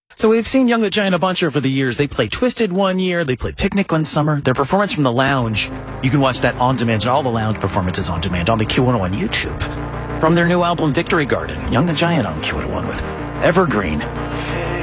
So we've seen Young the Giant a bunch over the years. They played Twisted one year. They played Picnic one summer. Their performance from the Lounge, you can watch that on demand, and all the Lounge performances on demand on the Q101 YouTube. From their new album, Victory Garden, Young the Giant on Q101 with Evergreen.